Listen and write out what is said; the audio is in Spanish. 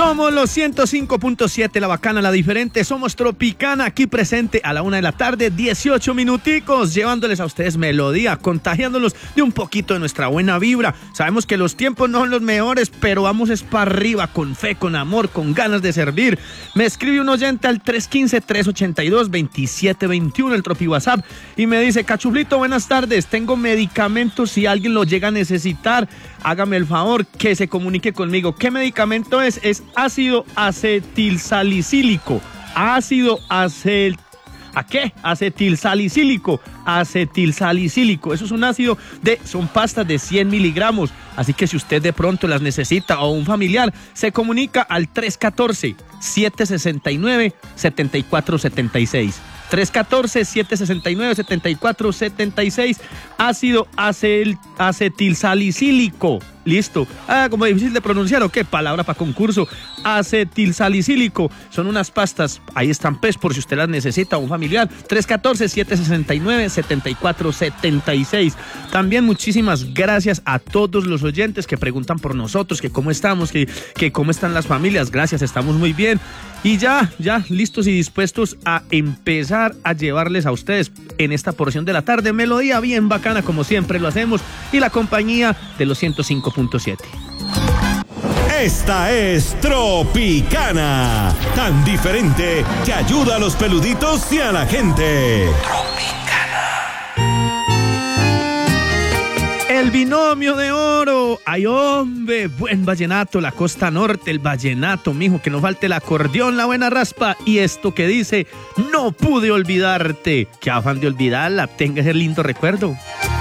Somos los 105.7, la bacana, la diferente. Somos Tropicana, aquí presente a la 1:00 p.m, 18 minuticos, llevándoles a ustedes melodía, contagiándolos de un poquito de nuestra buena vibra. Sabemos que los tiempos no son los mejores, pero vamos es para arriba, con fe, con amor, con ganas de servir. Me escribe un oyente al 315-382-2721, el Tropi WhatsApp, y me dice: Cachuflito, buenas tardes, tengo medicamentos, si alguien lo llega a necesitar, hágame el favor que se comunique conmigo. ¿Qué medicamento es? Es ácido acetilsalicílico. ¿A qué? Acetilsalicílico. Eso es un ácido son pastas de 100 miligramos. Así que si usted de pronto las necesita o un familiar, se comunica al 314-769-7476. 314-769-7476. Ácido acetilsalicílico. Listo. Como difícil de pronunciar, ¿o qué? Palabra para concurso. Acetilsalicílico. Son unas pastas. Ahí están, pues, por si usted las necesita o un familiar. 314-769-7476. También muchísimas gracias a todos los oyentes que preguntan por nosotros, que cómo estamos, que cómo están las familias. Gracias, estamos muy bien. Y ya listos y dispuestos a empezar a llevarles a ustedes en esta porción de la tarde melodía bien bacana, como siempre lo hacemos, y la compañía de los 105.7. Esta es Tropicana, tan diferente que ayuda a los peluditos y a la gente. El binomio de oro. Ay, hombre, buen vallenato, la costa norte, el vallenato, mijo, que no falte el acordeón, la buena raspa. Y esto que dice: no pude olvidarte. Qué afán de olvidarla, tenga ese lindo recuerdo.